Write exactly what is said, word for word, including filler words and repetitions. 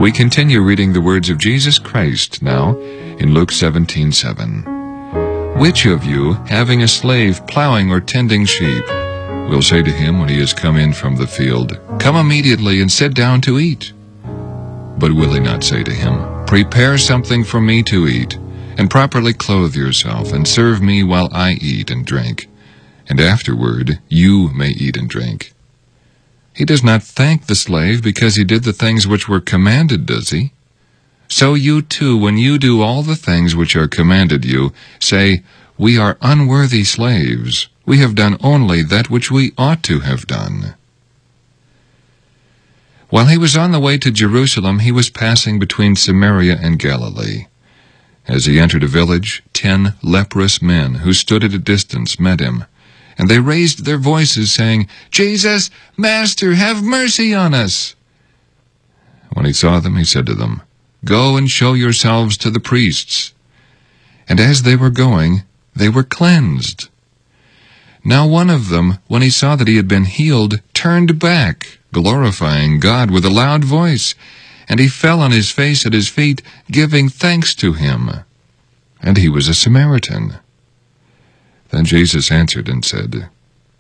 We continue reading the words of Jesus Christ now in Luke seventeen seven. Which of you, having a slave plowing or tending sheep, will say to him when he has come in from the field, "Come immediately and sit down to eat"? But will he not say to him, "Prepare something for me to eat, and properly clothe yourself, and serve me while I eat and drink, and afterward you may eat and drink"? He does not thank the slave because he did the things which were commanded, does he? So you too, when you do all the things which are commanded you, say, "We are unworthy slaves. We have done only that which we ought to have done." While he was on the way to Jerusalem, he was passing between Samaria and Galilee. As he entered a village, ten leprous men who stood at a distance met him, and they raised their voices, saying, "Jesus, Master, have mercy on us." When he saw them, he said to them, "Go and show yourselves to the priests." And as they were going, they were cleansed. Now one of them, when he saw that he had been healed, turned back, glorifying God with a loud voice, and he fell on his face at his feet, giving thanks to him. And he was a Samaritan. Then Jesus answered and said,